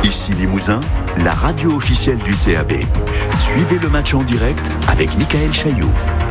Ici Limousin, la radio officielle du CAB. Suivez le match en direct avec Michael Chailloux.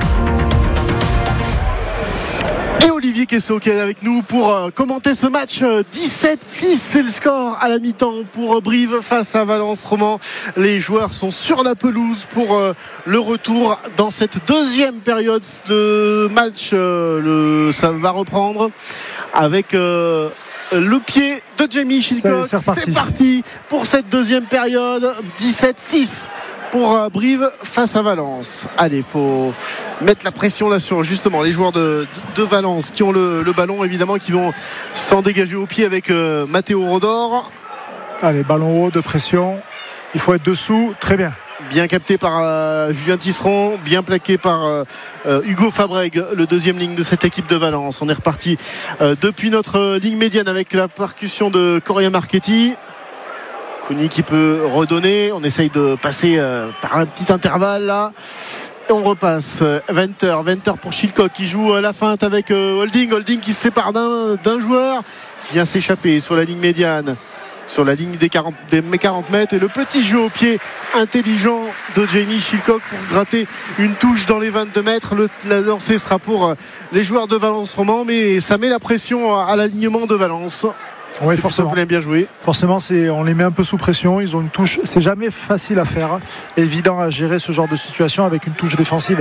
Et Olivier Kessot qui est avec nous pour commenter ce match. 17-6, c'est le score à la mi-temps pour Brive face à Valence Roman. Les joueurs sont sur la pelouse pour le retour dans cette deuxième période. Le match, ça va reprendre avec le pied de Jamie Chilcock. C'est parti pour cette deuxième période. 17-6 pour Brive face à Valence. Allez, faut mettre la pression là sur justement les joueurs de Valence qui ont le ballon, évidemment, qui vont s'en dégager au pied avec Matteo Rodor. Allez, ballon haut de pression, il faut être dessous, très bien. Bien capté par Julien Tisserand, bien plaqué par Hugo Fabreg, le deuxième ligne de cette équipe de Valence. On est reparti depuis notre ligne médiane avec la percussion de Coria Marchetti. Kouni qui peut redonner. On essaye de passer par un petit intervalle là. Et on repasse. Venter pour Chilcock qui joue la feinte avec Holding qui se sépare d'un joueur qui vient s'échapper sur la ligne médiane, sur la ligne des 40 mètres, et le petit jeu au pied intelligent de Jamie Chilcock pour gratter une touche dans les 22 mètres. La lancée sera pour les joueurs de Valence Roman, mais ça met la pression à l'alignement de Valence. Oui, forcément. Bien joué. Forcément, on les met un peu sous pression. Ils ont une touche. C'est jamais facile à faire, évident à gérer ce genre de situation avec une touche défensive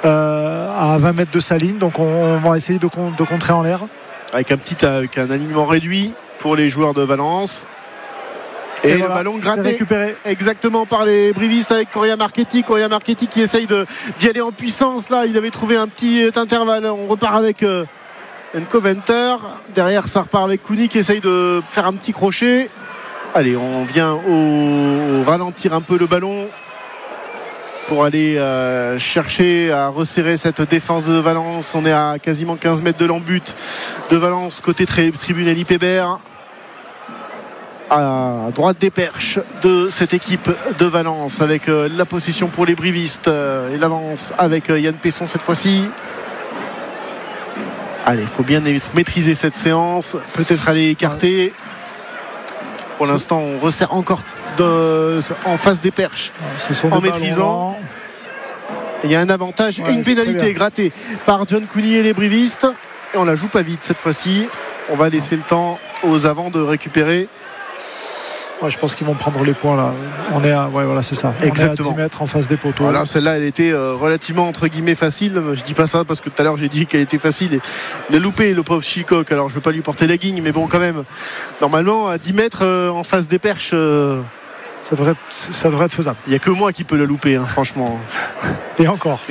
à 20 mètres de sa ligne. Donc, on va essayer de contrer en l'air. Avec un alignement réduit pour les joueurs de Valence. Et voilà, le ballon gratté récupéré exactement par les brivistes avec Coria Marchetti qui essaye d'y aller en puissance. Là, il avait trouvé un petit intervalle. On repart avec Enco Venter. Derrière, ça repart avec Kouni qui essaye de faire un petit crochet. Allez, on vient au ralentir un peu le ballon pour aller chercher à resserrer cette défense de Valence. On est à quasiment 15 mètres de l'embut de Valence côté tribune Elie Pébert, à droite des perches de cette équipe de Valence, avec la possession pour les brivistes et l'avance avec Yann Pesson cette fois-ci. Allez, il faut bien maîtriser cette séance, peut-être aller écarter. Pour l'instant, on resserre encore en face des perches en maîtrisant. Il y a un avantage et une pénalité grattée par John Cooney et les brivistes, et on la joue pas vite cette fois-ci. On va laisser le temps aux avants de récupérer. Ouais, je pense qu'ils vont prendre les points là. On est à, voilà, c'est ça. Exactement. On est à 10 mètres en face des poteaux. Voilà, celle-là, elle était relativement entre guillemets facile. Je dis pas ça parce que tout à l'heure j'ai dit qu'elle était facile. Il a loupé le pauvre Chilcock. Alors je veux pas lui porter la guigne, mais bon, quand même. Normalement, à 10 mètres en face des perches, ça devrait être faisable. Il n'y a que moi qui peux le louper, hein, franchement. Et encore.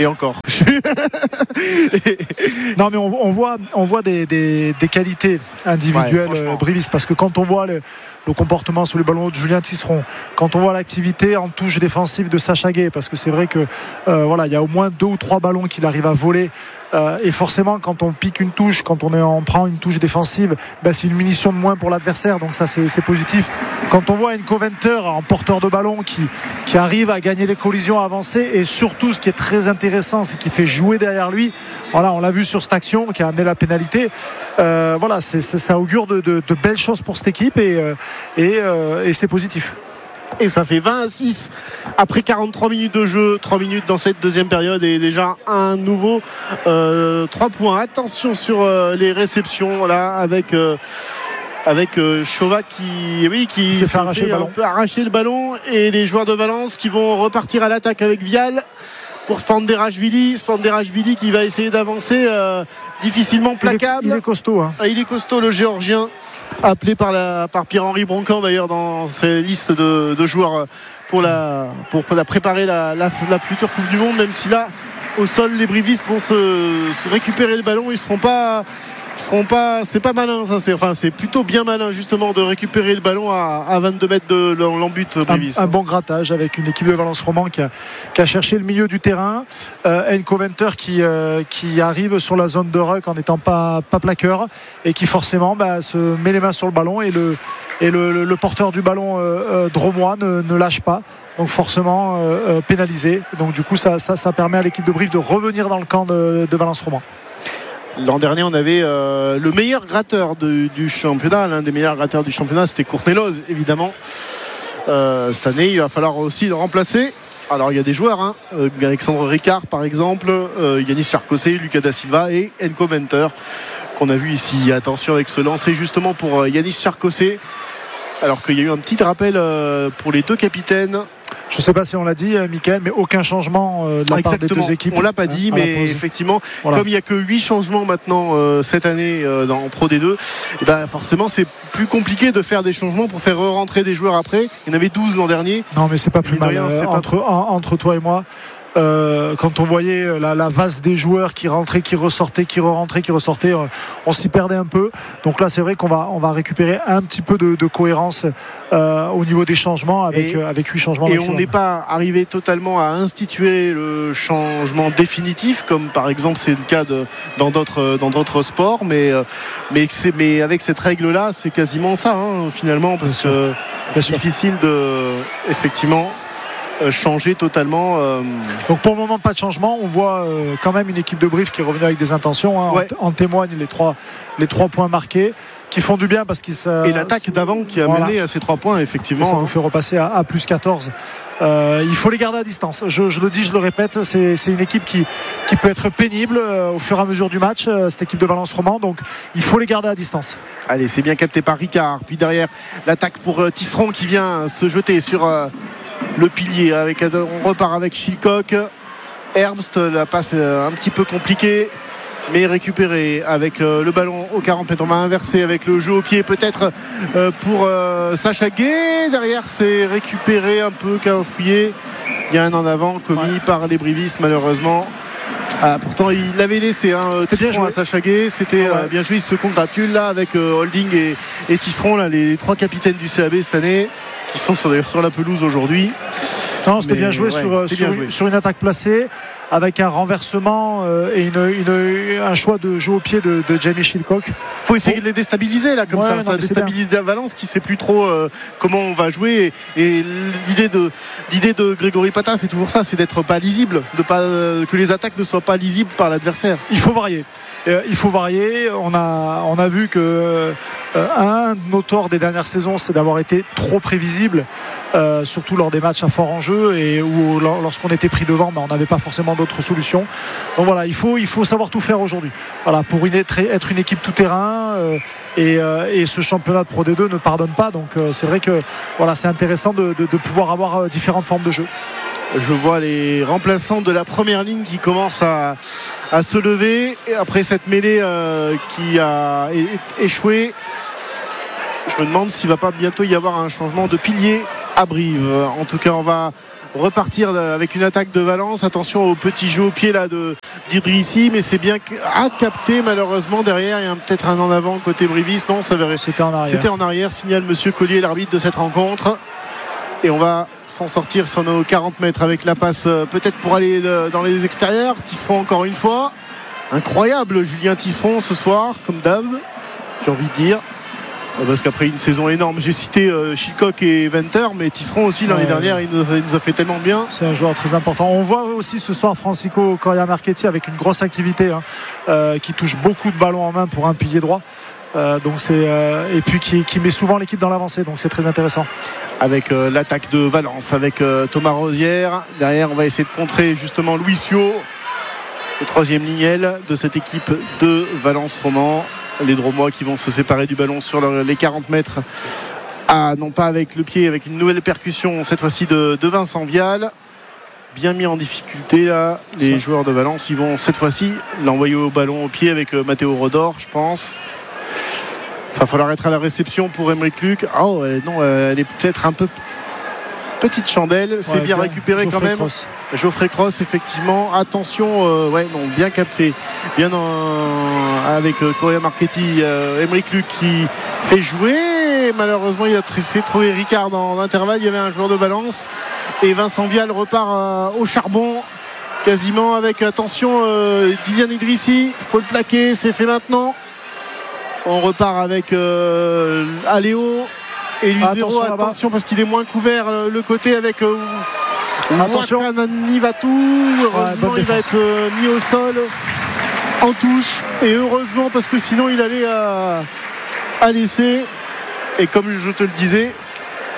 Non, mais on voit des qualités individuelles brivistes, parce que quand on voit le comportement sous les ballons de Julien Tisserand, quand on voit l'activité en touche défensive de Sacha Gueye, parce que c'est vrai que il y a au moins 2 ou 3 ballons qu'il arrive à voler, et forcément quand on pique une touche, quand on prend une touche défensive, c'est une munition de moins pour l'adversaire, donc ça c'est positif. Quand on voit Enco Venter en porteur de ballon qui arrive à gagner les collisions, à avancer, et surtout ce qui est très intéressant, c'est qu'il fait jouer derrière lui. Voilà, on l'a vu sur cette action qui a amené la pénalité. Ça augure de belles choses pour cette équipe, et c'est positif. Et ça fait 20-6 après 43 minutes de jeu, 3 minutes dans cette deuxième période, et déjà un nouveau 3 points. Attention sur les réceptions là, avec Chauvat qui s'est fait arracher le ballon, et les joueurs de Valence qui vont repartir à l'attaque avec Vial pour Spanderashvili qui va essayer d'avancer difficilement placable. Il est costaud, hein. Il est costaud, le Géorgien, appelé par Pierre-Henri Broncan d'ailleurs dans ses listes de joueurs pour préparer la future Coupe du Monde, même si là au sol les brivistes vont se récupérer le ballon. Ils seront pas, c'est pas malin ça, c'est plutôt bien malin justement de récupérer le ballon à 22 mètres de l'embut briviste. Un bon grattage avec une équipe de Valence Roman qui a cherché le milieu du terrain. Enco Venter qui arrive sur la zone de ruck en n'étant pas plaqueur, et qui forcément se met les mains sur le ballon, et le porteur du ballon dromois ne lâche pas. Donc forcément pénalisé. Donc du coup ça permet à l'équipe de Brive de revenir dans le camp de Valence Roman. L'an dernier, on avait le meilleur gratteur du championnat. L'un des meilleurs gratteurs du championnat, c'était Courtney Loz, évidemment. cette année. Il va falloir aussi le remplacer. Alors il y a des joueurs, Alexandre Ricard par exemple, Yanis Sarkosé, Lucas Da Silva et Enco Venter qu'on a vu ici. Attention avec ce lancer justement pour Yanis Sarkosé, alors qu'il y a eu un petit rappel pour les deux capitaines. Je ne sais pas si on l'a dit, Mickaël, mais aucun changement de la part des deux équipes. On l'a pas dit, mais effectivement, comme il n'y a que 8 changements maintenant cette année en Pro D2, et ben forcément c'est plus compliqué de faire des changements pour faire rentrer des joueurs après. Il y en avait 12 l'an dernier. Non, mais c'est pas plus mal. Entre toi et moi, quand on voyait la vase des joueurs qui rentraient, qui ressortaient, qui re-rentraient, qui ressortaient, on s'y perdait un peu. Donc là c'est vrai qu'on va récupérer un petit peu de cohérence au niveau des changements avec 8 changements et maximum. On n'est pas arrivé totalement à instituer le changement définitif comme par exemple c'est le cas dans d'autres sports, mais avec cette règle là c'est quasiment ça finalement, parce que c'est difficile de effectivement changer totalement. Donc pour le moment pas de changement. On voit quand même une équipe de Brive qui est revenue avec des intentions, ouais. En témoignent les 3 points marqués qui font du bien, parce qu'il et l'attaque d'avant qui a mené à ces 3 points effectivement. Ça nous fait repasser à plus 14. Il faut les garder à distance. Je le dis, je le répète, c'est une équipe qui peut être pénible au fur et à mesure du match, cette équipe de Valence Roman, donc il faut les garder à distance. Allez, c'est bien capté par Ricard, puis derrière l'attaque pour Tisserand qui vient se jeter sur le pilier. On repart avec Chilcock. Herbst, la passe un petit peu compliquée, mais récupéré avec le ballon aux 40 mètres. On va inverser avec le jeu au pied peut-être pour Sacha Gueye. Derrière c'est récupéré, un peu cafouillé. Il y a un en avant commis par les brivistes malheureusement. Pourtant il l'avait laissé c'était bien joué à Sacha Gueye. C'était bien joué. Il se congratule là avec Holding et Tisserand, là, les 3 capitaines du CAB cette année, qui sont d'ailleurs sur la pelouse aujourd'hui. Non, c'était bien joué, sur une attaque placée, avec un renversement et un choix de jeu au pied de Jamie Chilcock. Il faut essayer de les déstabiliser là, comme ça déstabilise Valence qui ne sait plus trop comment on va jouer, et l'idée de Grégory Patin c'est toujours ça, c'est d'être pas lisible, que les attaques ne soient pas lisibles par l'adversaire. Il faut varier. On a vu que un de nos torts des dernières saisons, c'est d'avoir été trop prévisible, surtout lors des matchs à fort enjeu, et où lorsqu'on était pris devant, on n'avait pas forcément d'autres solutions. Donc voilà, il faut savoir tout faire aujourd'hui. Voilà, pour être une équipe tout terrain, et ce championnat de Pro D2 ne pardonne pas. Donc c'est vrai que voilà, c'est intéressant de pouvoir avoir différentes formes de jeu. Je vois les remplaçants de la première ligne qui commencent à se lever, et après cette mêlée qui a échoué. Je me demande s'il ne va pas bientôt y avoir un changement de pilier à Brive. En tout cas, on va repartir avec une attaque de Valence. Attention au petit jeu au pied là d'Idrissi, mais c'est bien à capter malheureusement. Derrière il y a peut-être un en avant côté briviste. Non, ça verrait. C'était en arrière, signale monsieur Collier, l'arbitre de cette rencontre. Et on va s'en sortir sur nos 40 mètres avec la passe peut-être pour aller dans les extérieurs. Tisserand encore une fois. Incroyable Julien Tisserand ce soir, comme d'hab, j'ai envie de dire. Parce qu'après une saison énorme, j'ai cité Chilcock et Venter, mais Tisserand aussi l'année dernière il nous a fait tellement bien. C'est un joueur très important. On voit aussi ce soir Francisco Coria Marchetti avec une grosse activité, qui touche beaucoup de ballons en main pour un pilier droit. Et puis qui met souvent l'équipe dans l'avancée, donc c'est très intéressant. Avec l'attaque de Valence avec Thomas Rosière. Derrière on va essayer de contrer justement Louis Sio, le 3e lignel de cette équipe de Valence Roman. Les Dromois qui vont se séparer du ballon sur les 40 mètres. Non pas avec le pied, avec une nouvelle percussion cette fois-ci de Vincent Vial. Bien mis en difficulté là, les joueurs de Valence. Ils vont cette fois-ci l'envoyer au ballon au pied avec Matteo Rodor, je pense. Il va falloir être à la réception pour Aymeric Luc. Elle est peut-être un peu petite chandelle. C'est bien récupéré quand même. Geoffrey Cross effectivement. Attention, bien capté. Bien avec Coria Marchetti, Aymeric Luc qui fait jouer. Malheureusement il a essayé de trouver Ricard dans l'intervalle. Il y avait un joueur de Valence et Vincent Vial repart au charbon quasiment avec attention Didier Idrissi. Il faut le plaquer, c'est fait maintenant. On repart avec Aléo et Luzero. Attention parce qu'il est moins couvert le côté avec Nivatou. Heureusement il va être mis au sol en touche, et heureusement parce que sinon il allait à laisser. Et comme je te le disais,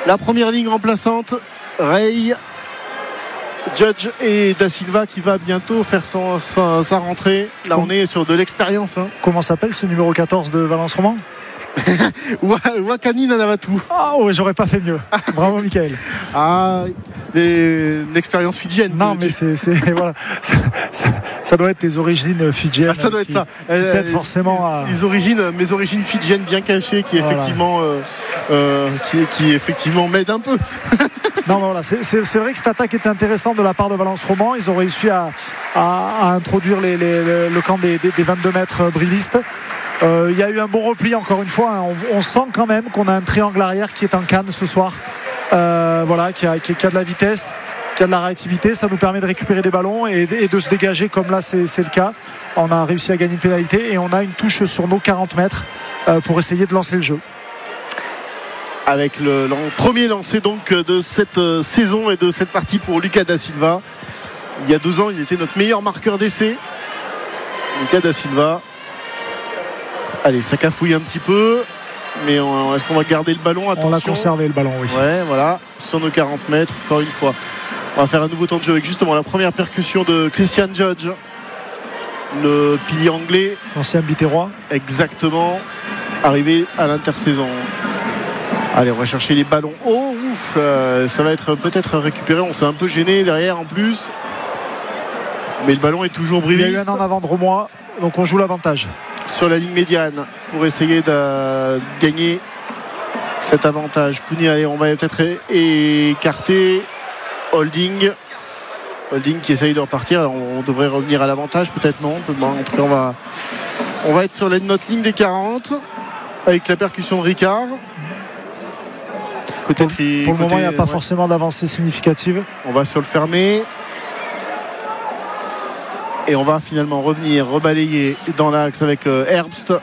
La première ligne remplaçante, Ray, Judge et Da Silva qui va bientôt faire sa rentrée. Là on est sur de l'expérience. Comment s'appelle ce numéro 14 de Valence Roman? Wakani Nanavatu. Ah ouais, j'aurais pas fait mieux. Bravo Michael. L'expérience fidjienne. Non mais c'est voilà. Ça doit être des origines fidjiennes. Ça doit être ça. Peut-être forcément. Mes origines fidjiennes bien cachées qui effectivement qui effectivement m'aident un peu. Non, voilà, c'est vrai que cette attaque était intéressante de la part de Valence Roman. Ils ont réussi à introduire le camp des 22 mètres brivistes. Il y a eu un bon repli encore une fois. On sent quand même qu'on a un triangle arrière qui est en canne ce soir. Qui a de la vitesse, qui a de la réactivité. Ça nous permet de récupérer des ballons et de se dégager comme là c'est le cas. On a réussi à gagner une pénalité et on a une touche sur nos 40 mètres pour essayer de lancer le jeu. Avec le premier lancé donc de cette saison et de cette partie pour Lucas Da Silva. Il y a 2 ans, il était notre meilleur marqueur d'essai. Lucas Da Silva. Allez, ça cafouille un petit peu. Mais est-ce qu'on va garder le ballon? Attention. On l'a conservé le ballon, oui. Ouais, voilà. Sur nos 40 mètres, encore une fois. On va faire un nouveau temps de jeu avec justement la première percussion de Christian Judge. Le pilier anglais. L'ancien Biterrois. Exactement. Arrivé à l'intersaison. Allez, on va chercher les ballons. Oh, ouf, ça va être peut-être récupéré. On s'est un peu gêné derrière en plus. Mais le ballon est toujours briviste. Il y a eu un en avant de Romois, donc on joue l'avantage. Sur la ligne médiane pour essayer de gagner cet avantage. Kouni, allez, on va peut-être écarter. Holding qui essaye de repartir. Alors, on devrait revenir à l'avantage, peut-être non. En tout cas, on va être sur notre ligne des 40 avec la percussion de Ricard. Pour le moment, il n'y a pas forcément d'avancée significative. On va sur le fermé. Et on va finalement relayer dans l'axe avec Herbst.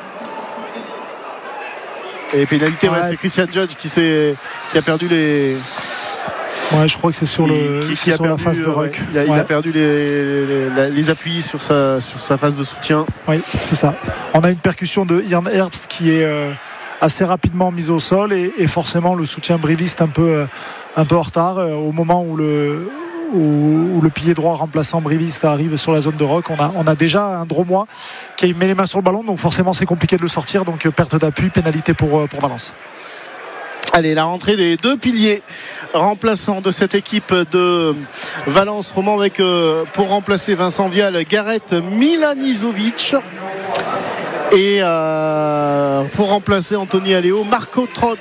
Et pénalité, c'est Christian Judge qui a perdu les. Ouais, je crois que c'est sur la phase de rock. Il a perdu les appuis sur sa phase de soutien. Oui, c'est ça. On a une percussion de Ian Herbst qui est assez rapidement mise au sol et forcément le soutien briviste un peu en retard au moment où le pilier droit remplaçant briviste arrive sur la zone de rock. On a déjà un Dromois qui met les mains sur le ballon, donc forcément c'est compliqué de le sortir, donc perte d'appui, pénalité pour Valence. Allez, la rentrée des 2 piliers remplaçants de cette équipe de Valence Roman avec pour remplacer Vincent Vial, Gareth Milanizovic et pour remplacer Anthony Aléo, Marco Trott.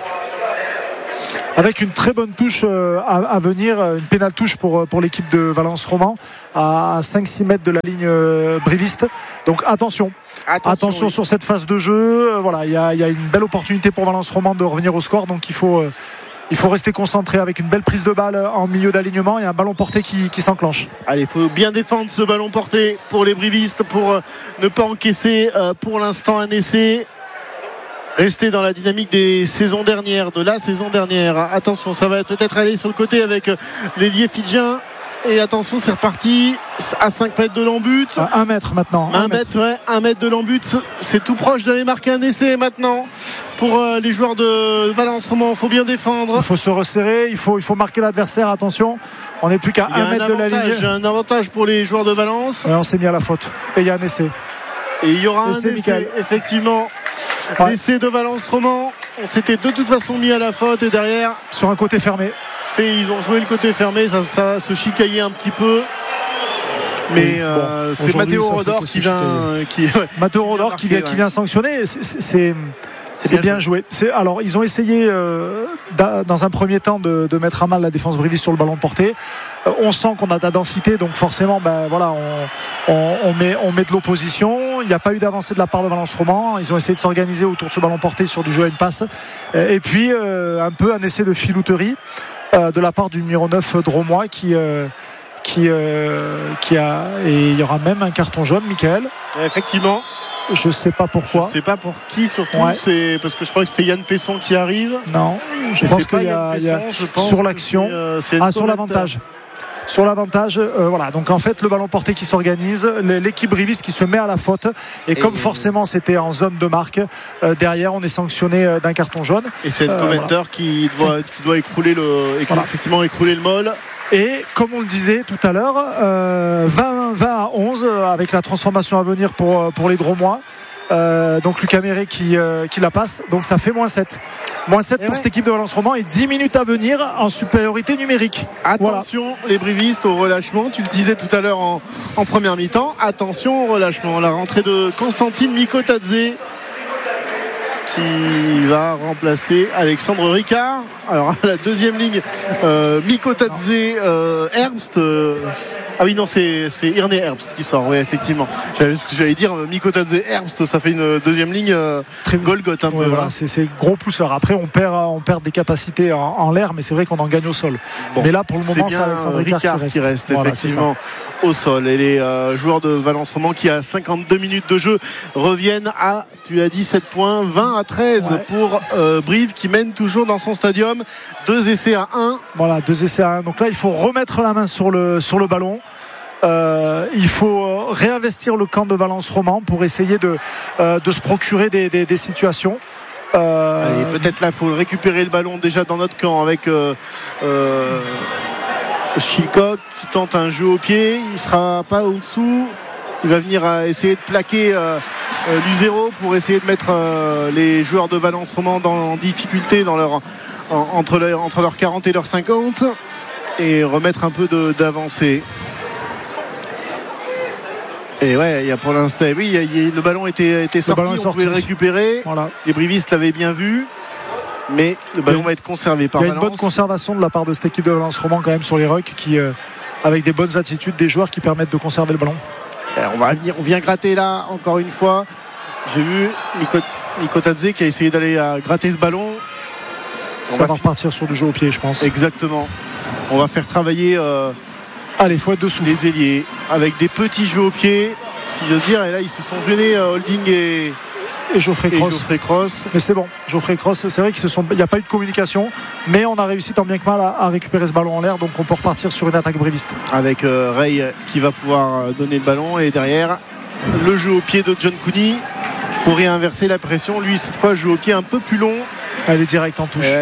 Avec une très bonne touche à venir, une pénale touche pour l'équipe de Valence Roman à 5-6 mètres de la ligne briviste. Donc attention oui. Sur cette phase de jeu. Voilà, il y a une belle opportunité pour Valence Roman de revenir au score. Donc il faut rester concentré avec une belle prise de balle en milieu d'alignement et un ballon porté qui s'enclenche. Allez, il faut bien défendre ce ballon porté pour les brivistes pour ne pas encaisser pour l'instant un essai. Rester dans la dynamique de la saison dernière. Attention, ça va peut-être aller sur le côté avec l'ailier fidjien. Et attention, c'est reparti à 5 mètres de l'embut. À 1 mètre maintenant. 1 mètre de l'embut. C'est tout proche d'aller marquer un essai maintenant pour les joueurs de Valence Roman. Il faut bien défendre. Il faut se resserrer, il faut marquer l'adversaire. Attention, on n'est plus qu'à 1 mètre de la ligne. Il y a un avantage pour les joueurs de Valence. Et on s'est mis à la faute. Et il y a un essai. Et il y aura un essai, effectivement. L'essai de Valence Roman. On s'était de toute façon mis à la faute et derrière. Sur un côté fermé. Ils ont joué le côté fermé, ça va se chicailler un petit peu. Mais c'est Matteo Rodor qui vient sanctionner. C'est bien joué. Alors ils ont essayé dans un premier temps de mettre à mal la défense briviste sur le ballon porté. On sent qu'on a de la densité, donc forcément on met de l'opposition. Il n'y a pas eu d'avancée de la part de Valence Roman. Ils ont essayé de s'organiser autour de ce ballon porté sur du jeu à une passe. Et puis un peu un essai de filouterie de la part du numéro 9 Dromois qui a, et il y aura même un carton jaune, Michael. Effectivement. Je ne sais pas pourquoi. Je ne sais pas pour qui surtout. Ouais. C'est parce que je crois que c'était Yann Pesson qui arrive. Non, je pense qu'il y a sur l'action. Sur l'avantage. sur l'avantage. Voilà, donc en fait le ballon porté qui s'organise, l'équipe Brivis qui se met à la faute, et comme forcément c'était en zone de marque, derrière on est sanctionné d'un carton jaune. Et c'est Coventer qui doit écrouler effectivement écrouler le Moll. Et comme on le disait tout à l'heure, 20 à 11 avec la transformation à venir pour les Dromois. Donc Lucas Méret qui la passe, donc ça fait -7 pour cette équipe de Valence Roman, et 10 minutes à venir en supériorité numérique. Attention les brivistes au relâchement, tu le disais tout à l'heure en première mi-temps, attention au relâchement, la rentrée de Constantine Mikotadze qui va remplacer Alexandre Ricard. Alors à la deuxième ligne, Mikotadze, Herbst. Ah oui non, c'est Irné Herbst qui sort. Oui effectivement. J'allais dire Mikotadze, Herbst, ça fait une deuxième ligne très Golgoth un peu. Voilà, c'est gros pousseur. Après on perd des capacités en l'air, mais c'est vrai qu'on en gagne au sol. Bon, mais là pour le moment c'est Alexandre Ricard qui reste effectivement au sol. Et les joueurs de Valence Roman qui à 52 minutes de jeu reviennent à, tu l'as dit, 7 points, 20-13 pour Brive qui mène toujours dans son stadium. 2 essais à 1. Voilà, 2 essais à 1. Donc là il faut remettre la main sur le ballon. Il faut réinvestir le camp de Valence Roman pour essayer de se procurer des situations. Allez, peut-être là il faut récupérer le ballon déjà dans notre camp avec Chilcock qui tente un jeu au pied, il sera pas au-dessous, il va venir essayer de plaquer l'U0 pour essayer de mettre les joueurs de Valence Roman en difficulté entre leurs 40 et leurs 50 et remettre un peu d'avancée. Et ouais, il y a pour l'instant, le ballon était sorti, on pouvait le récupérer. Voilà. Les brivistes l'avaient bien vu, mais le ballon va être conservé par Valence. Il y a une bonne conservation de la part de cette équipe de Valence Roman quand même sur les rucks, qui avec des bonnes attitudes des joueurs qui permettent de conserver le ballon. On vient gratter là encore une fois. J'ai vu Mikotadze qui a essayé d'aller gratter ce ballon. Ça va repartir sur du jeu au pied, je pense. Exactement. On va faire travailler allez, faut être dessous les ailiers avec des petits jeux au pied, si j'ose dire. Et là ils se sont gênés, Holding et Geoffrey Cross. Mais c'est bon, Geoffrey Cross, c'est vrai qu'il n'y a pas eu de communication, mais on a réussi tant bien que mal à récupérer ce ballon en l'air, donc on peut repartir sur une attaque briviste avec Ray qui va pouvoir donner le ballon, et derrière le jeu au pied de John Cooney pour réinverser la pression. Lui cette fois jeu au pied un peu plus long. Elle est directe en touche.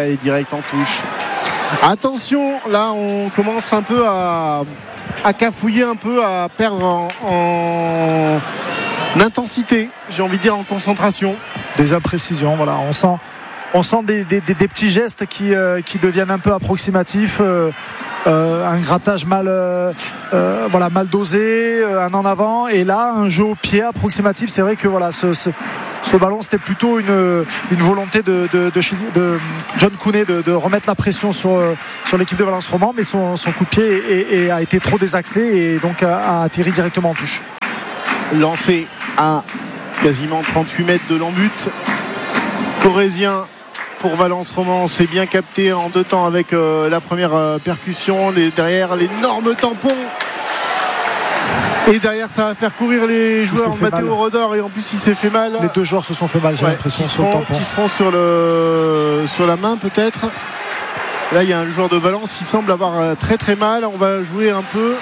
Attention, là on commence un peu à cafouiller, un peu à perdre en intensité, j'ai envie de dire, en concentration. Des imprécisions, voilà. On sent des petits gestes qui deviennent un peu approximatifs. Un grattage mal dosé, un en avant, et là un jeu au pied approximatif. C'est vrai que voilà, ce ballon, c'était plutôt une volonté de John Cooney de remettre la pression sur l'équipe de Valence Roman, mais son coup de pied a été trop désaxé et donc a atterri directement en touche. Lancé à quasiment 38 mètres de l'embut. Corrézien pour Valence Roman, c'est bien capté en 2 temps avec la première percussion. Derrière, l'énorme tampon. Et derrière, ça va faire courir les joueurs. Matteo Rodor, et en plus il s'est fait mal. Les 2 joueurs se sont fait mal, j'ai l'impression. Qui seront sur la main peut-être. Là il y a un joueur de Valence qui semble avoir très très mal. On va jouer un peu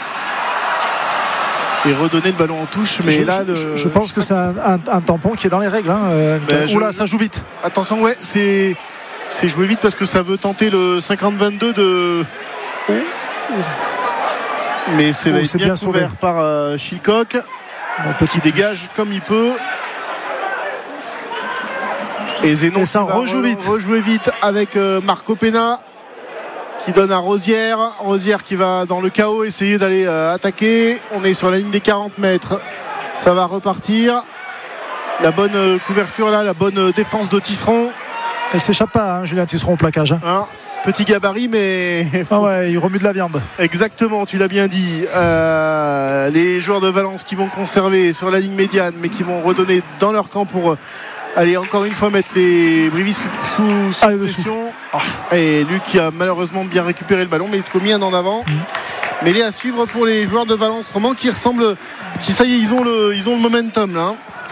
et redonner le ballon en touche, mais je pense que c'est un tampon qui est dans les règles, oula, ça joue vite. Attention, c'est joué vite parce que ça veut tenter le 50-22 de mais c'est bien couvert par Chilcock, qui dégage comme il peut, et Zénon ça rejouer vite avec Marco Pena qui donne à Rosière qui va dans le chaos essayer d'aller attaquer. On est sur la ligne des 40 mètres, ça va repartir. La bonne couverture là, la bonne défense de Tisserand. Il s'échappe pas, Julien Tisserand au plaquage, petit gabarit, mais il remue de la viande. Exactement, tu l'as bien dit. Les joueurs de Valence qui vont conserver sur la ligne médiane, mais qui vont redonner dans leur camp pour aller encore une fois mettre les Brivis sous pression. Et Luc qui a malheureusement bien récupéré le ballon, mais il est commis un en avant. Mais il est à suivre pour les joueurs de Valence Roman qui ça y est, ils ont le momentum là.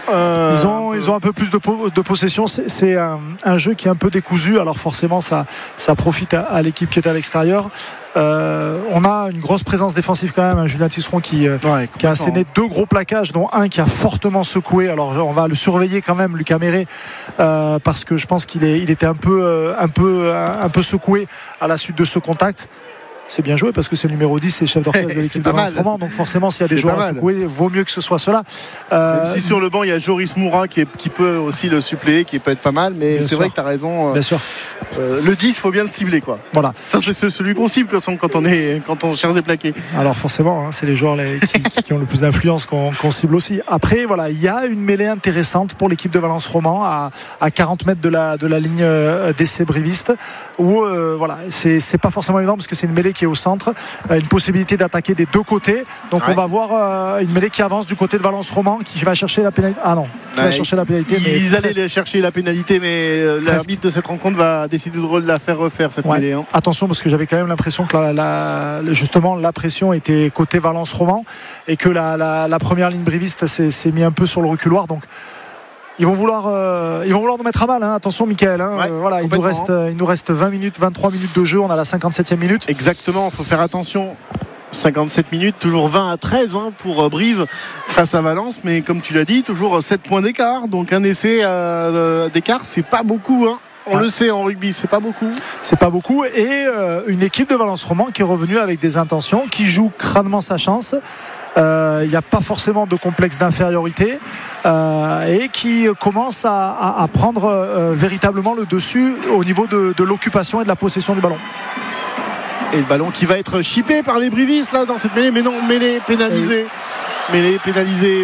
Ils ont un peu plus de possession. C'est un jeu qui est un peu décousu. Alors forcément, ça profite à l'équipe qui est à l'extérieur. On a une grosse présence défensive quand même, Julien Tisserand qui a asséné 2 gros plaquages, dont un qui a fortement secoué. Alors on va le surveiller quand même, Lucas Méré, parce que je pense qu'il était un peu secoué à la suite de ce contact. C'est bien joué parce que c'est le numéro 10, c'est chef d'orchestre de l'équipe de Valence Romand. Donc forcément, s'il y a des joueurs à secouer, vaut mieux que ce soit cela. Même si sur le banc, il y a Joris Moura qui peut aussi le suppléer, qui peut être pas mal. Mais c'est vrai que tu as raison. Bien sûr. Le 10, il faut bien le cibler, quoi. Voilà. Ça, c'est celui qu'on cible quand on cherche des plaqués. Alors forcément, c'est les joueurs qui ont le plus d'influence qu'on cible aussi. Après, voilà, il y a une mêlée intéressante pour l'équipe de Valence Romand à 40 mètres de la ligne d'essai briviste, où voilà, c'est pas forcément évident parce que c'est une mêlée qui est au centre, une possibilité d'attaquer des 2 côtés. Donc on va voir une mêlée qui avance du côté de Valence Romand, qui va chercher la pénalité. Ah non, qui va chercher la pénalité. Ils allaient chercher la pénalité, mais l'arbitre de cette rencontre va décider de la faire refaire cette mêlée. Hein. Attention, parce que j'avais quand même l'impression que justement la pression était côté Valence Romand et que la première ligne briviste s'est mis un peu sur le reculoir. Donc ils vont vouloir nous mettre à mal, hein. Attention Mickaël, hein. Voilà, il nous reste 23 minutes de jeu, on a la 57e minute. Exactement, il faut faire attention. 57 minutes, toujours 20-13 pour Brive face à Valence, mais comme tu l'as dit, toujours 7 points d'écart, donc un essai d'écart, c'est pas beaucoup, hein. On le sait en rugby, c'est pas beaucoup. C'est pas beaucoup. Et une équipe de Valence Romand qui est revenue avec des intentions, qui joue crânement sa chance. Il n'y a pas forcément de complexe d'infériorité et qui commence à prendre véritablement le dessus au niveau de l'occupation et de la possession du ballon. Et le ballon qui va être chippé par les brivistes là dans cette mêlée, mais non, mêlée pénalisée. Mêlée pénalisée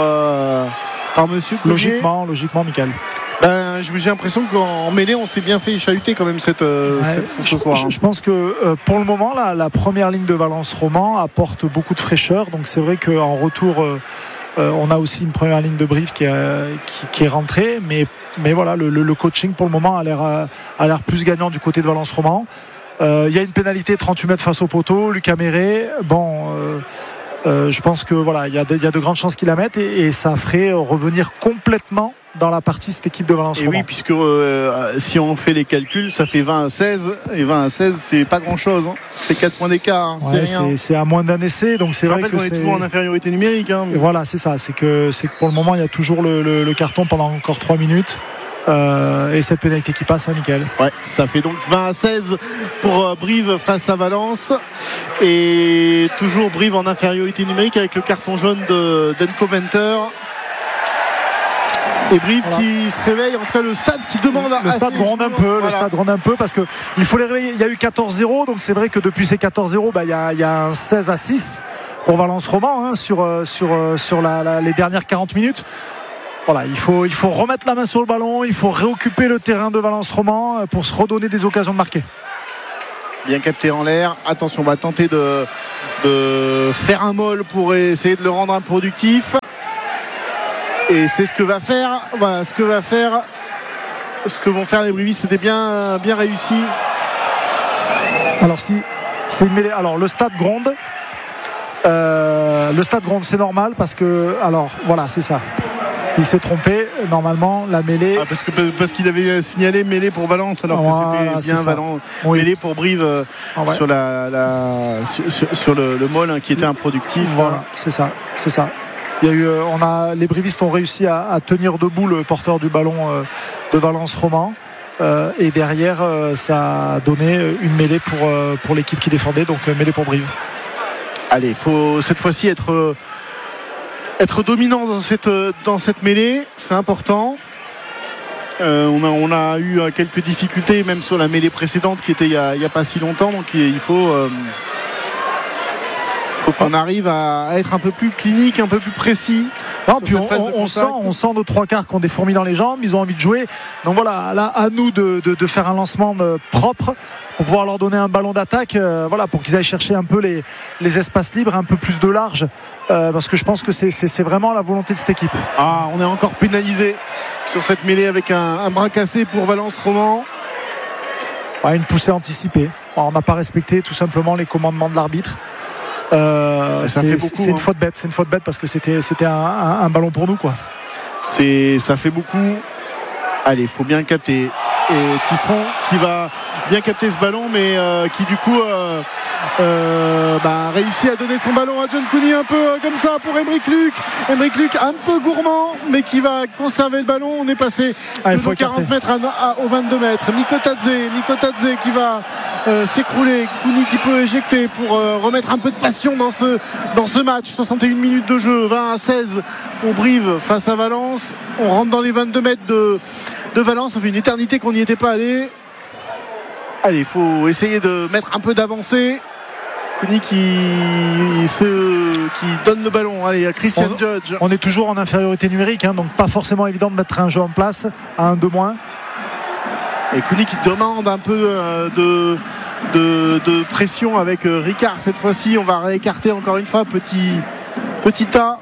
par monsieur Cloutier. Logiquement, Michael. J'ai l'impression qu'en mêlée on s'est bien fait chahuter quand même ce soir. Je pense que pour le moment la première ligne de Valence Romand apporte beaucoup de fraîcheur, donc c'est vrai qu'en retour on a aussi une première ligne de Brive qui est rentrée, mais voilà, le coaching pour le moment a l'air plus gagnant du côté de Valence Romand. Il y a une pénalité 38 mètres face au poteau, Lucas Méré, je pense que voilà, il y a de grandes chances qu'il la mette et ça ferait revenir complètement dans la partie cette équipe de Valence Romand. Et oui, puisque si on fait les calculs, ça fait 20-16 et 20-16 c'est pas grand chose, hein. C'est 4 points d'écart, hein. C'est rien. C'est à moins d'un essai, donc c'est vrai que on est toujours en infériorité numérique, hein. Et voilà, c'est ça, c'est que pour le moment il y a toujours le carton pendant encore 3 minutes. Et cette pénalité qui passe, hein, Mickaël. Ouais, ça fait donc 20-16 pour Brive face à Valence, et toujours Brive en infériorité numérique avec le carton jaune d'Enco Venter. Et Brive qui se réveille, en tout cas le stade qui demande le stade gronde un peu, voilà. Le stade gronde un peu parce que il faut les réveiller. Il y a eu 14-0, donc c'est vrai que depuis ces 14-0, il y a un 16-6 pour Valence Romand, hein, sur les dernières 40 minutes. Voilà, il faut remettre la main sur le ballon, il faut réoccuper le terrain de Valence Romand pour se redonner des occasions de marquer. Bien capté en l'air. Attention, on va tenter de faire un molle pour essayer de le rendre improductif. Et c'est ce que vont faire les brivistes. C'était bien réussi. Alors si c'est une mêlée, alors le stade gronde. C'est normal parce que voilà, c'est ça. Il s'est trompé, normalement la mêlée. Parce qu'il avait signalé mêlée pour Valence, alors que c'était bien Valence. Oui. Mêlée pour Brive sur sur le molle, qui était improductif. Voilà, c'est ça. Il y a eu, les brivistes ont réussi à tenir debout le porteur du ballon de Valence Romand. Et derrière, ça a donné une mêlée pour l'équipe qui défendait, donc mêlée pour Brive. Allez, il faut cette fois-ci être dominant dans cette mêlée, c'est important. On a eu quelques difficultés même sur la mêlée précédente qui était il y a pas si longtemps, donc il faut qu'on arrive à être un peu plus clinique, un peu plus précis. Non, puis on sent nos 3 quarts qui ont des fourmis dans les jambes, ils ont envie de jouer. Donc voilà, là à nous de faire un lancement propre pour pouvoir leur donner un ballon d'attaque, pour qu'ils aillent chercher un peu les espaces libres, un peu plus de large, parce que je pense que c'est vraiment la volonté de cette équipe. On est encore pénalisé sur cette mêlée avec un bras cassé pour Valence Romand. Une poussée anticipée. On n'a pas respecté tout simplement les commandements de l'arbitre. C'est une faute bête. C'est une faute bête parce que c'était un ballon pour nous, quoi. Ça fait beaucoup. Allez, il faut bien capter. Et Tisserand qui va bien capter ce ballon, mais qui du coup réussit à donner son ballon à John Cooney un peu comme ça pour Aymeric Luc. Aymeric Luc un peu gourmand, mais qui va conserver le ballon. On est passé de 40 mètres aux 22 mètres. Mikotadze qui va s'écrouler. Cooney qui peut éjecter pour remettre un peu de passion dans ce match. 61 minutes de jeu, 20-16 pour Brive face à Valence. On rentre dans les 22 mètres de Valence. Ça fait une éternité qu'on n'y était pas allé. Allez, il faut essayer de mettre un peu d'avancée. Cooney qui donne le ballon. Allez, à Christian Judge. On est toujours en infériorité numérique, donc pas forcément évident de mettre un jeu en place à 1-2 moins. Et Cooney qui demande un peu de pression avec Ricard cette fois-ci. On va réécarter encore une fois. Petit A.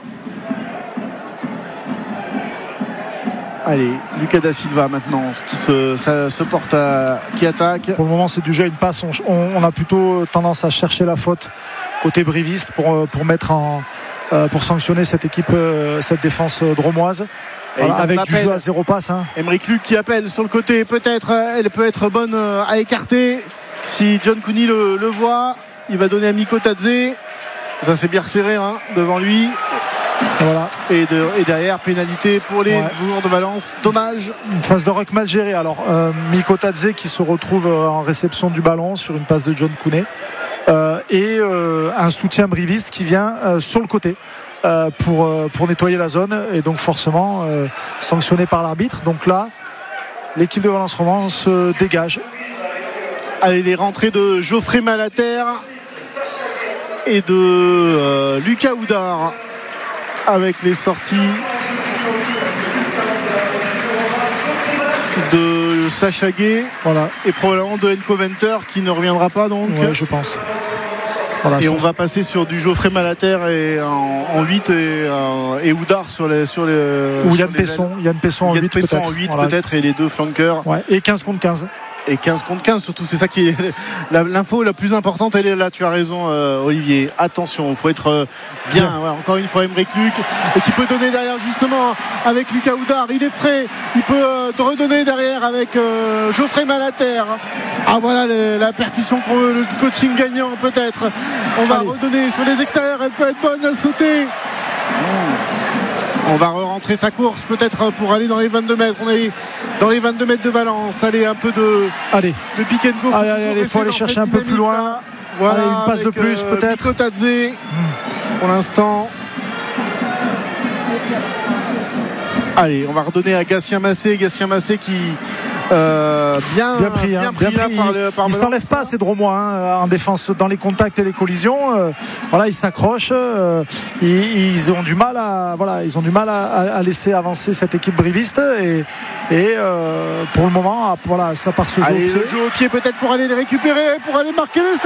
Allez, Lucas Da Silva maintenant qui se porte qui attaque. Pour le moment c'est du jeu à une passe. On a plutôt tendance à chercher la faute côté briviste pour mettre pour sanctionner cette équipe, cette défense dromoise. Voilà, avec du jeu à 0 passe. Aymeric Luc qui appelle sur le côté, elle peut être bonne à écarter. Si John Cooney le voit, il va donner à Mikotadze. Ça c'est bien resserré devant lui. Voilà. Et derrière, pénalité pour les joueurs de Valence. Dommage. Une phase de ruck mal gérée. Alors Mikotadze qui se retrouve en réception du ballon sur une passe de John Cooney et un soutien briviste qui vient sur le côté pour nettoyer la zone et donc forcément sanctionné par l'arbitre. Donc là l'équipe de Valence Roman se dégage. Allez, les rentrées de Geoffrey Malater et de Lucas Houdard avec les sorties de Sacha Gueye, et probablement de Enco Venter qui ne reviendra pas donc. Ouais, je pense. Voilà, et on va passer sur du Geoffrey Malater en 8 et Houdard sur les ou Yann Pesson en 8 peut-être et les deux flanqueurs. Ouais, et 15 contre 15. Et 15 contre 15 surtout, c'est ça qui est l'info la plus importante, elle est là, tu as raison Olivier, attention, il faut être bien. Encore une fois Aymeric Luc et qui peut donner derrière justement avec Lucas Houdard, il est frais, il peut te redonner derrière avec Geoffrey Malater. Voilà la percussion pour le coaching gagnant peut-être. On va redonner sur les extérieurs, elle peut être bonne à sauter. On va rentrer sa course peut-être pour aller dans les 22 mètres. On est dans les 22 mètres de Valence. Allez, un peu de pick and go. Il faut aller chercher un peu plus loin. Voilà, allez, une passe de plus peut-être. Mikotadze pour l'instant. Allez, on va redonner à Gatien Massé qui bien pris. Il s'enlève pas ces Dromois en défense dans les contacts et les collisions. Ils s'accrochent. Ils ont du mal à laisser avancer cette équipe briviste et pour le moment ça part ce jeu. Allez, le jeu au pied peut-être pour aller les récupérer, pour aller marquer l'essai.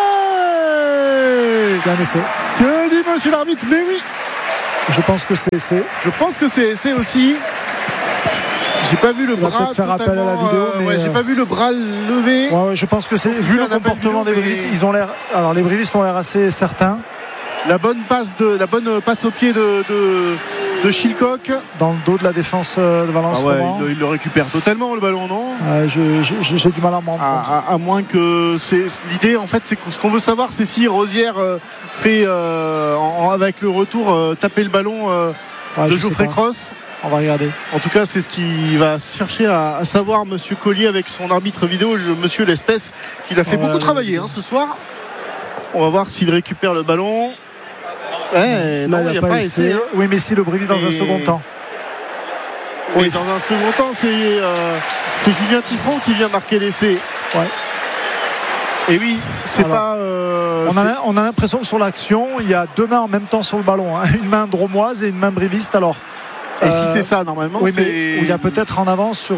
Bien essai. Que dit monsieur l'arbitre? Mais oui. Je pense que c'est essai. Je pense que c'est essai aussi. J'ai pas vu le bras. Peut-être faire appel à la vidéo. Mais j'ai pas vu le bras levé. Je pense que c'est vu le comportement des brivistes. Ils ont l'air. Alors les brivistes ont l'air assez certains. La bonne passe au pied de Chilcock dans le dos de la défense de Valence. Il le récupère totalement le ballon, non? J'ai du mal à m'en rendre compte. À moins que l'idée en fait, c'est que ce qu'on veut savoir, c'est si Rosière fait avec le retour taper le ballon de Geoffrey Cross. On va regarder. En tout cas, c'est ce qu'il va chercher à savoir monsieur Collier avec son arbitre vidéo, monsieur L'Espèce, qui l'a fait beaucoup travailler ce soir. On va voir s'il récupère le ballon. Il n'y a pas essayé. Oui, mais si le Brivi dans un second temps. Oui, dans un second temps, c'est Julien Tisserand qui vient marquer l'essai. Ouais. Et oui, c'est pas. On a l'impression que sur l'action, il y a deux mains en même temps sur le ballon, une main dromoise et une main briviste. Alors. Et si c'est ça, normalement, oui, mais il y a peut-être en avance sur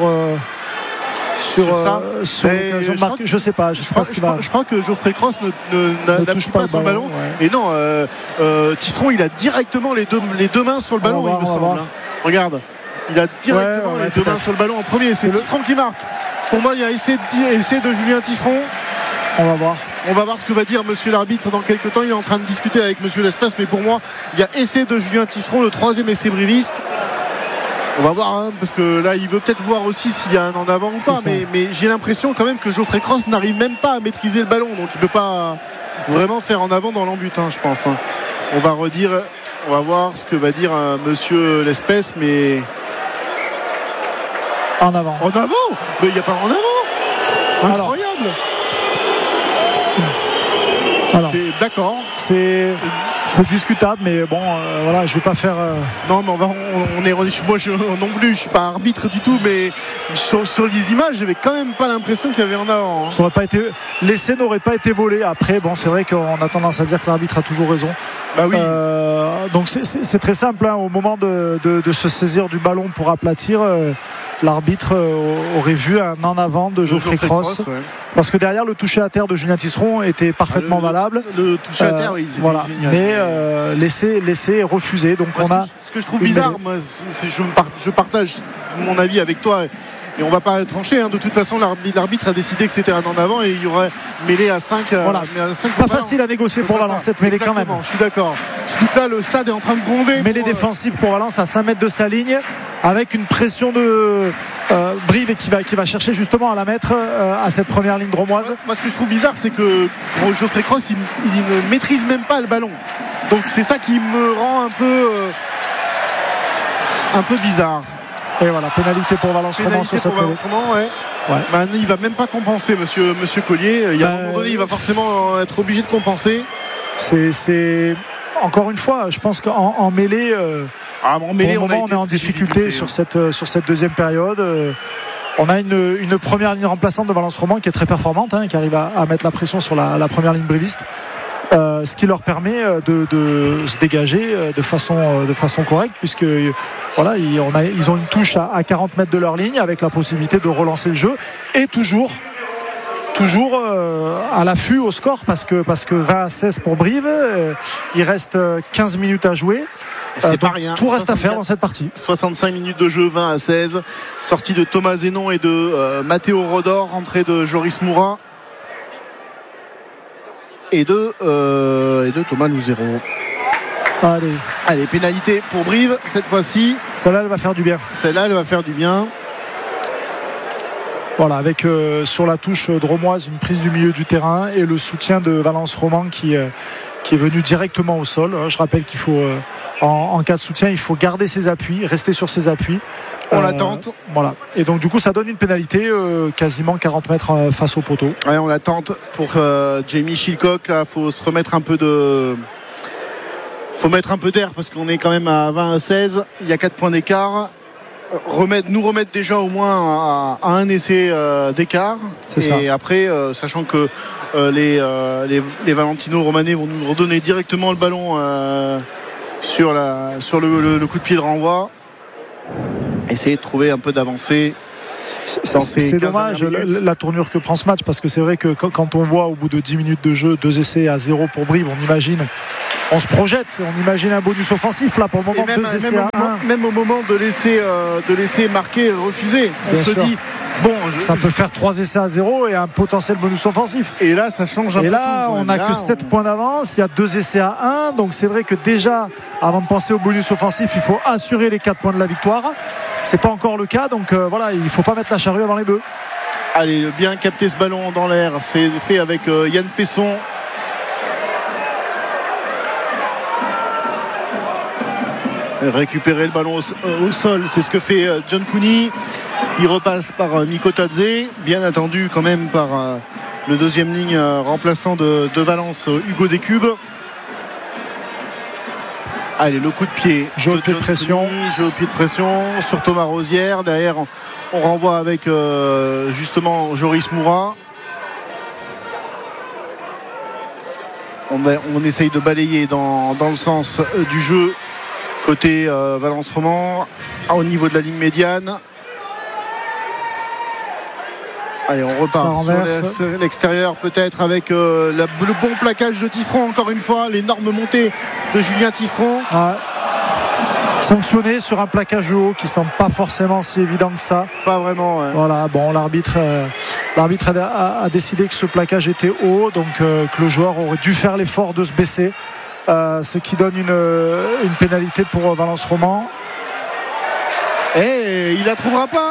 l'occasion de marquer. Je sais pas ce qu'il va. Je crois que Geoffrey Cross n'appuie pas sur le ballon. Ouais. Et non, Tisserand, il a directement les deux mains sur le ballon, il me semble. Regarde, il a directement les deux mains sur le ballon en premier. C'est Tisserand qui marque. Pour moi, il y a essai de Julien Tisserand. On va voir. On va voir ce que va dire monsieur l'arbitre dans quelques temps. Il est en train de discuter avec monsieur L'Espèce, mais pour moi, il y a essai de Julien Tisserand, le troisième essai briviste. On va voir, hein, parce que là il veut peut-être voir aussi s'il y a un en avant ou pas, mais j'ai l'impression quand même que Geoffrey Cross n'arrive même pas à maîtriser le ballon, donc il ne peut pas vraiment faire en avant dans l'embut, je pense. On va voir ce que va dire monsieur l'espèce, mais en avant. En avant, mais il n'y a pas en avant. Incroyable. Alors, d'accord. C'est discutable, mais bon, voilà, je vais pas faire. Non, mais moi, non plus, je suis pas arbitre du tout, mais sur les images, j'avais quand même pas l'impression qu'il y avait en avant. Ça aurait pas été, l'essai n'aurait pas été volé. Après, bon, c'est vrai qu'on a tendance à dire que l'arbitre a toujours raison. Bah oui. Donc c'est très simple. Au moment de se saisir du ballon pour aplatir, l'arbitre aurait vu un en avant de Geoffrey Cross. Ouais. Parce que derrière, le toucher à terre de Julien Tisseron était parfaitement valable. Le toucher à terre, oui, voilà. Génial. Mais l'essai est refusé. Donc ce que je trouve bizarre, moi, je partage mon avis avec toi. Et on va pas trancher, de toute façon l'arbitre a décidé que c'était un en avant et il y aurait mêlée à 5. Voilà. Pas facile à négocier pour Valence cette mêlée quand même. Je suis d'accord. Tout ça, le stade est en train de gronder. Mêlée défensive pour Valence à 5 mètres de sa ligne, avec une pression de Brive qui va chercher justement à la mettre à cette première ligne dromoise. Moi ce que je trouve bizarre, c'est que Geoffrey Cross il ne maîtrise même pas le ballon. Donc c'est ça qui me rend un peu bizarre. Et voilà, pénalité pour Valence Roman sur cette ouais. Maintenant, il va même pas compenser, monsieur Collier. Il y a un moment donné, il va forcément être obligé de compenser. C'est encore une fois, je pense qu'en mêlée, on est en difficulté sur cette deuxième période. On a une première ligne remplaçante de Valence Roman qui est très performante, qui arrive à mettre la pression sur la première ligne briviste. Ce qui leur permet de se dégager de façon correcte, puisque voilà, ils ont une touche à 40 mètres de leur ligne avec la possibilité de relancer le jeu et toujours à l'affût au score, parce que 20-16 pour Brive, il reste 15 minutes à jouer. C'est pas rien. Tout reste à faire dans cette partie. 65 minutes de jeu, 20-16. Sortie de Thomas Zénon et de Matteo Rodor, entrée de Joris Moura et de Thomas Louzero. Allez, pénalité pour Brive cette fois-ci. Celle-là, elle va faire du bien. Voilà, avec sur la touche dromoise une prise du milieu du terrain et le soutien de Valence Roman qui est venu directement au sol. Je rappelle qu'il faut en cas de soutien, il faut garder ses appuis, rester sur ses appuis. On l'attente. Voilà. Et donc du coup ça donne une pénalité quasiment 40 mètres face au poteau. Ouais, on l'attente pour Jamie Chilcock. Là, faut se remettre faut mettre un peu d'air parce qu'on est quand même à 20-16. Il y a 4 points d'écart. Nous remettre déjà au moins à un essai d'écart. C'est ça. Et après, sachant que les Valentino Romanais vont nous redonner directement le ballon sur le coup de pied de renvoi. Essayer de trouver un peu d'avancée. C'est dommage la tournure que prend ce match, parce que c'est vrai que quand on voit au bout de 10 minutes de jeu 2 essais à 0 pour Brive, on se projette, on imagine un bonus offensif là pour le moment. Même au moment de laisser marquer refuser, on se dit ça peut faire 3 essais à 0 et un potentiel bonus offensif. Et là ça change un peu. Et là on n'a que 7 points d'avance, il y a 2 essais à 1, donc c'est vrai que déjà avant de penser au bonus offensif, il faut assurer les 4 points de la victoire. C'est pas encore le cas, donc voilà, il faut pas mettre la charrue avant les bœufs. Allez, bien capter ce ballon dans l'air, c'est fait avec Yann Pesson. Récupérer le ballon au sol, c'est ce que fait John Cooney. Il repasse par Miko Tadze, bien attendu quand même par le deuxième ligne remplaçant de Valence, Hugo Descubes. Allez, le coup de pied, jeu au pied de pression sur Thomas Rosière. Derrière, on renvoie avec justement Joris Moura. On essaye de balayer dans le sens du jeu côté Valence Roman au niveau de la ligne médiane. Allez, on repart sur l'extérieur peut-être avec le bon plaquage de Tisseron, encore une fois, l'énorme montée de Julien Tisseron. Sanctionné sur un plaquage haut qui semble pas forcément si évident que ça. Pas vraiment. Ouais. Voilà, bon, l'arbitre a décidé que ce plaquage était haut, donc que le joueur aurait dû faire l'effort de se baisser, ce qui donne une pénalité pour Valence Roman. Et il la trouvera pas.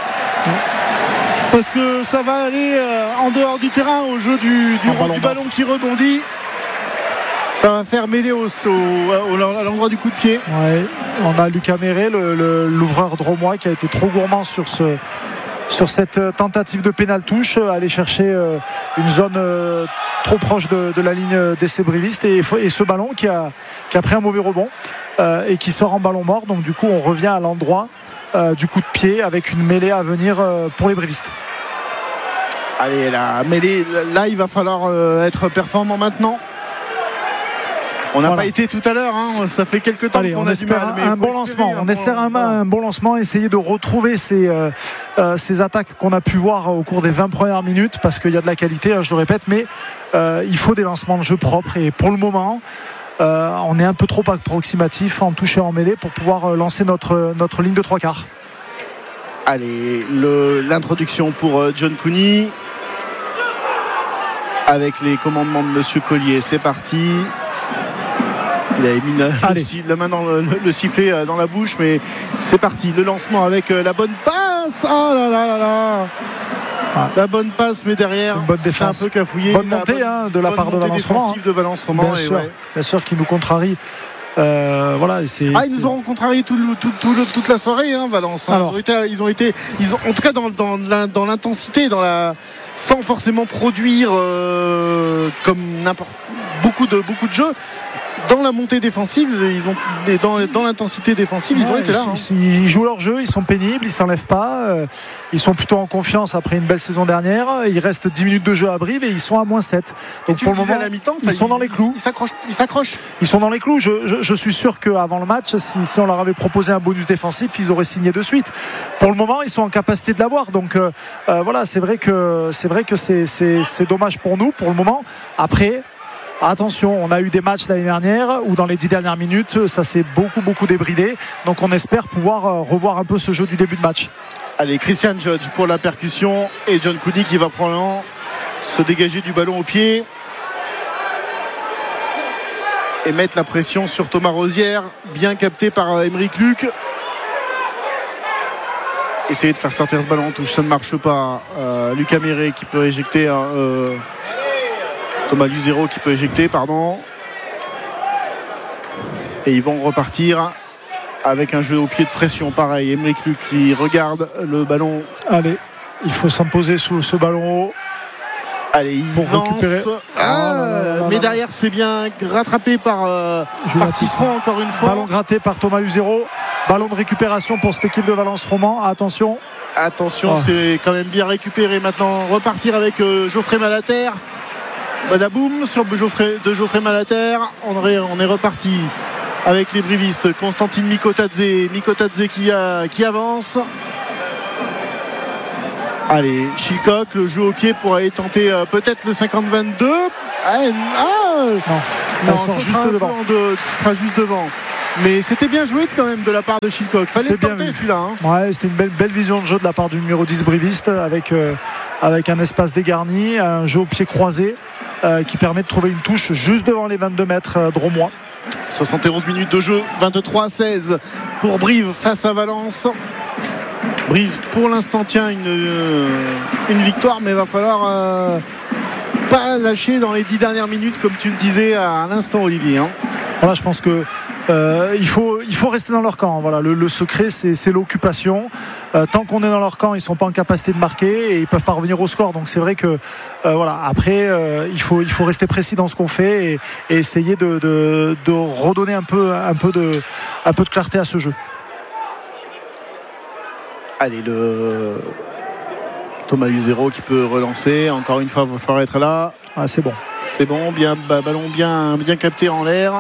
Parce que ça va aller en dehors du terrain au jeu du ballon qui rebondit. Ça va faire mêler à l'endroit du coup de pied. Ouais, on a Lucas Méré, l'ouvreur drômois, qui a été trop gourmand sur cette tentative de pénal touche, aller chercher une zone trop proche de la ligne d'essai briviste et ce ballon qui a pris un mauvais rebond et qui sort en ballon mort. Donc du coup on revient à l'endroit du coup de pied avec une mêlée à venir pour les brivistes. Allez, la mêlée, là il va falloir être performant maintenant. On n'a pas été tout à l'heure, hein. Ça fait quelques temps qu'on a du mal. Un bon lancement. On espère un bon lancement, essayer de retrouver ces attaques qu'on a pu voir au cours des 20 premières minutes, parce qu'il y a de la qualité, hein, je le répète, mais il faut des lancements de jeu propres. Et pour le moment, on est un peu trop approximatif en touche et en mêlée pour pouvoir lancer notre ligne de 3/4. Allez, l'introduction pour John Cooney avec les commandements de Monsieur Collier. C'est parti. Il avait mis la main dans le sifflet dans la bouche, mais c'est parti. Le lancement avec la bonne passe. Oh là là là là. La bonne passe, mais derrière, c'est un peu cafouillé. Bonne montée de la part de Valence Roman. Bien sûr, qui nous contrarie. Ils nous auront contrarié toute la soirée, hein, Valence. Alors, ils ont été, en tout cas dans l'intensité, sans forcément produire comme beaucoup de jeux. Dans la montée défensive, dans l'intensité défensive, ils ont été là. Ils jouent leur jeu, ils sont pénibles, ils s'enlèvent pas. Ils sont plutôt en confiance après une belle saison dernière. Il reste 10 minutes de jeu à Brive et ils sont à -7. Donc pour le moment, à la mi-temps, ils sont dans les clous. Ils s'accrochent. Ils sont dans les clous. Je suis sûr qu'avant le match, si on leur avait proposé un bonus défensif, ils auraient signé de suite. Pour le moment, ils sont en capacité de l'avoir. Donc c'est vrai que c'est dommage pour nous pour le moment. Après. Attention, on a eu des matchs l'année dernière où dans les 10 dernières minutes ça s'est beaucoup débridé, donc on espère pouvoir revoir un peu ce jeu du début de match. Allez, Christian Judge pour la percussion et John Cooney qui va probablement se dégager du ballon au pied et mettre la pression sur Thomas Rosière, bien capté par Aymeric Luc. Essayer de faire sortir ce ballon en touche, ça ne marche pas. Lucas Méré qui peut éjecter Thomas Luzero qui peut éjecter, pardon. Et ils vont repartir avec un jeu au pied de pression. Pareil, Aymeric Luc qui regarde le ballon. Allez, il faut s'imposer sous ce ballon haut. Allez, il pour lance. Récupérer. Mais derrière, c'est bien rattrapé par Tisserand encore une fois. Ballon gratté par Thomas Luzero. Ballon de récupération pour cette équipe de Valence Roman. Attention, c'est quand même bien récupéré. Maintenant, repartir avec Geoffrey Malater. Badaboum sur Geoffrey Malater. On est reparti avec les brivistes. Constantine Mikotadze qui avance. Allez, Chilcock, le jeu au pied pour aller tenter peut-être le 50-22. Non, ce sera juste devant. Mais c'était bien joué quand même de la part de Chilcock. Fallait tenter celui-là. Hein. Ouais, c'était une belle vision de jeu de la part du numéro 10 briviste avec un espace dégarni, un jeu au pied croisé qui permet de trouver une touche juste devant les 22 mètres drômois. 71 minutes de jeu, 23-16 pour Brive face à Valence. Brive pour l'instant tient une victoire, mais il va falloir pas lâcher dans les 10 dernières minutes comme tu le disais à l'instant, Olivier. Hein. Voilà, je pense que il faut rester dans leur camp. Voilà, le secret c'est l'occupation. Tant qu'on est dans leur camp, ils sont pas en capacité de marquer et ils peuvent pas revenir au score. Donc c'est vrai que après il faut rester précis dans ce qu'on fait et essayer de redonner un peu de clarté à ce jeu. Allez, le Thomas Luzero qui peut relancer. Encore une fois, il va falloir être là. C'est bon. C'est bon, ballon bien capté en l'air.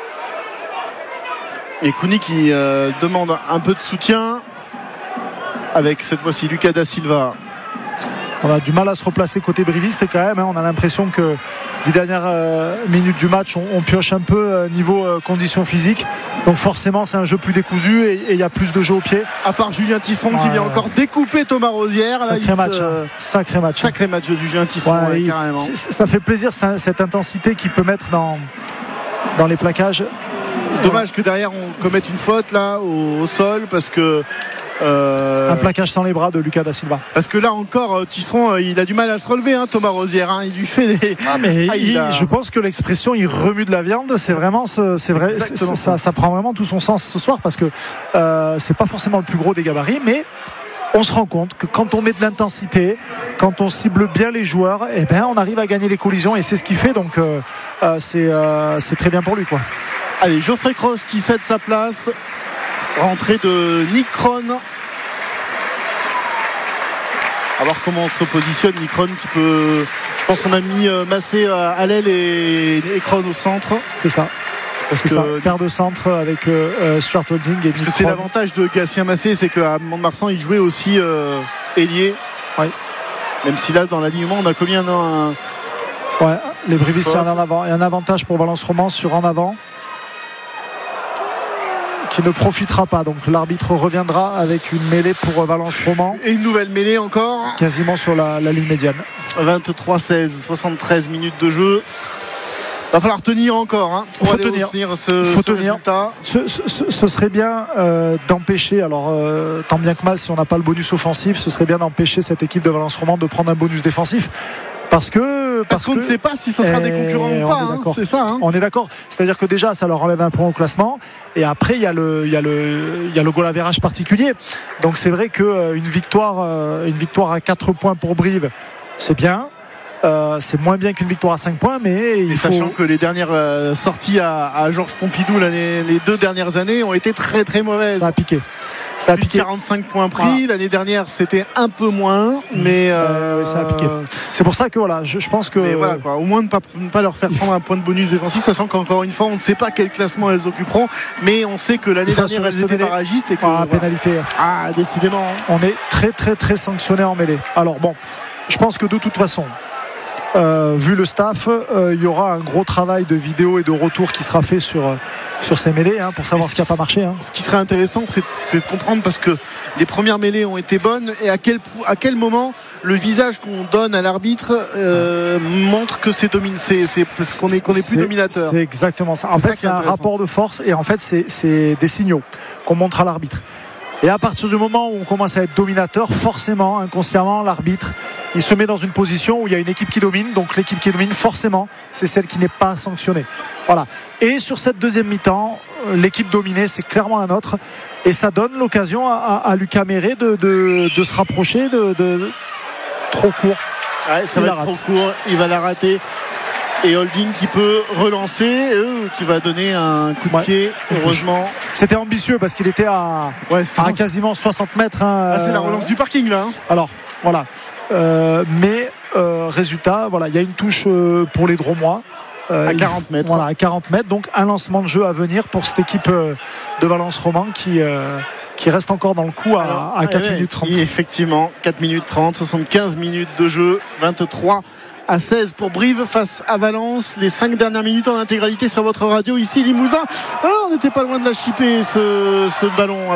Et Cooney qui demande un peu de soutien avec cette fois-ci Lucas Da Silva. On a du mal à se replacer côté briviste quand même. On a l'impression que 10 dernières minutes du match, on pioche un peu niveau conditions physiques. Donc forcément, c'est un jeu plus décousu et il y a plus de jeu au pied. À part Julien Tisserand qui vient encore découper Thomas Rosière. Sacré match. Sacré match de Julien Tisserand, carrément. Ça fait plaisir cette intensité qu'il peut mettre dans les plaquages. Dommage que derrière on commette une faute là au sol parce que Un plaquage sans les bras de Lucas da Silva. Parce que là encore, Tisserand, il a du mal à se relever, Thomas Rosière. Il lui fait des. Je pense que l'expression il remue de la viande, c'est vraiment, c'est vrai, ça prend vraiment tout son sens ce soir parce que c'est pas forcément le plus gros des gabarits, mais on se rend compte que quand on met de l'intensité, quand on cible bien les joueurs, on arrive à gagner les collisions et c'est ce qu'il fait. Donc c'est très bien pour lui, quoi. Allez, Geoffrey Cross qui cède sa place. Rentrée de Nick Krohn. À voir comment on se repositionne. Nick Krohn qui peut. Je pense qu'on a mis Massé à l'aile et Krohn au centre. C'est ça. Parce que ça, paire de centre avec Stuart Holding et Nick Krohn. C'est l'avantage de Gatien Massé, c'est qu'à Mont-de-Marsan il jouait aussi ailier. Oui. Même si là dans l'alignement on a combien Ouais, les Brivistes il y a un avantage pour Valence Romans sur en avant. Qui ne profitera pas, donc l'arbitre reviendra avec une mêlée pour Valence Romans et une nouvelle mêlée encore quasiment sur la ligne médiane. 23-16, 73 minutes de jeu. Va falloir tenir encore Il faut tenir ce résultat. Ce serait bien d'empêcher, alors tant bien que mal si on n'a pas le bonus offensif, ce serait bien d'empêcher cette équipe de Valence Romans de prendre un bonus défensif. Parce qu'on ne sait pas si ce sera des concurrents ou pas, c'est ça. On est d'accord. C'est-à-dire que déjà, ça leur enlève un point au classement. Et après, il y a le goal average particulier. Donc c'est vrai qu'une victoire à 4 points pour Brive, c'est bien. C'est moins bien qu'une victoire à 5 points, mais sachant que les dernières sorties à Georges Pompidou les 2 dernières années ont été très très mauvaises. Ça a piqué. 45 points pris. Voilà. L'année dernière, c'était un peu moins, mais ça a piqué. C'est pour ça que je pense que. Mais voilà, quoi. Au moins ne pas leur faire prendre un point de bonus défensif, sachant qu'encore une fois, on ne sait pas quel classement elles occuperont, mais on sait que l'année dernière, elles étaient barragistes et que. Pénalité. Décidément. On est très très très sanctionné en mêlée. Alors bon, je pense que de toute façon. Vu le staff, il y aura un gros travail de vidéo et de retour qui sera fait sur ces mêlées pour savoir ce qui n'a pas marché. Ce qui serait intéressant, c'est de comprendre parce que les premières mêlées ont été bonnes et à quel moment le visage qu'on donne à l'arbitre montre que qu'on est plus dominateur. C'est exactement ça. En fait, c'est un rapport de force et en fait, c'est des signaux qu'on montre à l'arbitre. Et à partir du moment où on commence à être dominateur, forcément, inconsciemment, l'arbitre, il se met dans une position où il y a une équipe qui domine. Donc l'équipe qui domine, forcément, c'est celle qui n'est pas sanctionnée. Voilà. Et sur cette deuxième mi-temps, l'équipe dominée, c'est clairement la nôtre. Et ça donne l'occasion à Lucas Méré de se rapprocher de trop court. Ouais, ça va être trop court. Il va la rater. Et Holding qui peut relancer, qui va donner un coup de pied, heureusement. C'était ambitieux parce qu'il était à quasiment 60 mètres. C'est la relance du parking là. Alors, voilà. Résultat, voilà, il y a une touche pour les Dromois. À 40 mètres. Voilà, à 40 mètres. Donc un lancement de jeu à venir pour cette équipe de Valence Romans qui reste encore dans le coup à 4 minutes 30. Effectivement, 4 minutes 30, 75 minutes de jeu, 23-16 pour Brive face à Valence. Les 5 dernières minutes en intégralité sur votre radio ici Limousin. On n'était pas loin de la chipper ce ballon.